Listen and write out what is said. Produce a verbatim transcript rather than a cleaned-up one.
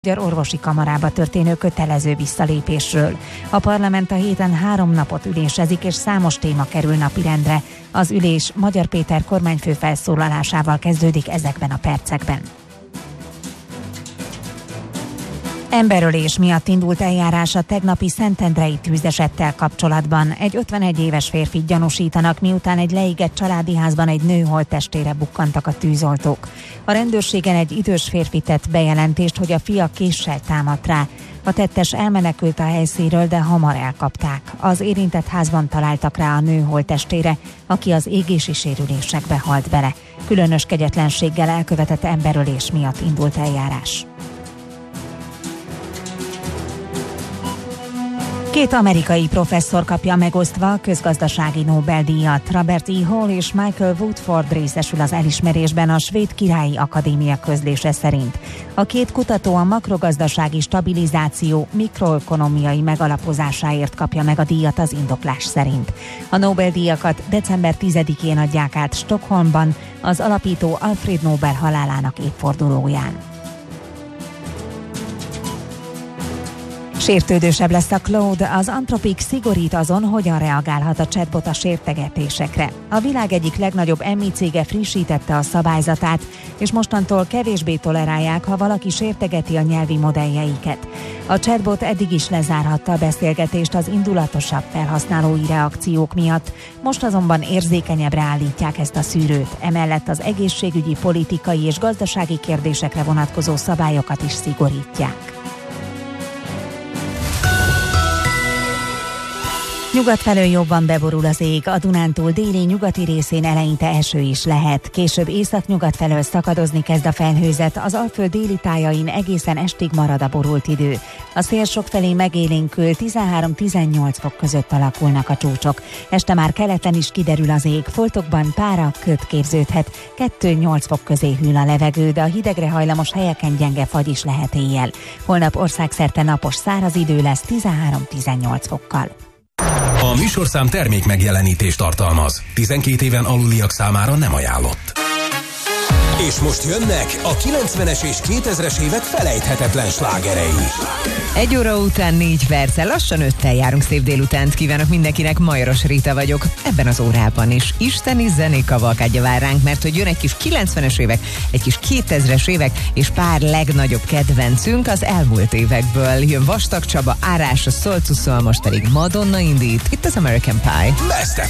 Magyar Orvosi Kamarába történő kötelező visszalépésről. A parlament a héten három napot ülésezik, és számos téma kerül napirendre. Az ülés Magyar Péter kormányfő felszólalásával kezdődik ezekben a percekben. Emberölés miatt indult eljárás a tegnapi szentendrei tűzesettel kapcsolatban. Egy ötvenegy éves férfit gyanúsítanak, miután egy leégett családi házban egy nő holttestére bukkantak a tűzoltók. A rendőrségen egy idős férfi tett bejelentést, hogy a fia késsel támadt rá. A tettes elmenekült a helyszínről, de hamar elkapták. Az érintett házban találtak rá a nő holttestére, aki az égési sérülésekbe halt bele. Különös kegyetlenséggel elkövetett emberölés miatt indult eljárás. Két amerikai professzor kapja megosztva a közgazdasági Nobel-díjat. Robert E. Hall és Michael Woodford részesül az elismerésben a Svéd Királyi Akadémia közlése szerint. A két kutató a makrogazdasági stabilizáció mikroökonomiai megalapozásáért kapja meg a díjat az indoklás szerint. A Nobel-díjakat december tizedikén adják át Stockholmban az alapító Alfred Nobel halálának évfordulóján. Sértődősebb lesz a Claude, az Anthropic szigorít azon, hogyan reagálhat a chatbot a sértegetésekre. A világ egyik legnagyobb Emmi cége frissítette a szabályzatát, és mostantól kevésbé tolerálják, ha valaki sértegeti a nyelvi modelljeiket. A chatbot eddig is lezárhatta a beszélgetést az indulatosabb felhasználói reakciók miatt, most azonban érzékenyebbre állítják ezt a szűrőt, emellett az egészségügyi, politikai és gazdasági kérdésekre vonatkozó szabályokat is szigorítják. Nyugat felől jobban beborul az ég, a Dunántúl déli nyugati részén eleinte eső is lehet. Később északnyugat felől szakadozni kezd a felhőzet, az Alföld déli tájain egészen estig marad a borult idő. A szél sokfelé megélénkül, tizenhárom-tizennyolc fok között alakulnak a csúcsok. Este már keleten is kiderül az ég, foltokban pára, köd képződhet, kettő-nyolc fok közé hűl a levegő, de a hidegre hajlamos helyeken gyenge fagy is lehet éjjel. Holnap országszerte napos száraz idő lesz tizenhárom-tizennyolc fokkal. A műsorszám termék megjelenítést tartalmaz. tizenkét éven aluliak számára nem ajánlott. És most jönnek a kilencvenes és kétezres évek felejthetetlen slágerei. Egy óra után négy perccel, lassan öttel járunk. Szép délutánt kívánok mindenkinek, Majoros Rita vagyok. Ebben az órában is isteni zenék kavalkádja vár ránk, mert hogy jön egy kis kilencvenes évek, egy kis kétezres évek, és pár legnagyobb kedvencünk az elmúlt évekből. Jön Vastag Csaba, Árás, a Szolcuszol, most pedig Madonna indít. Itt az American Pie. Best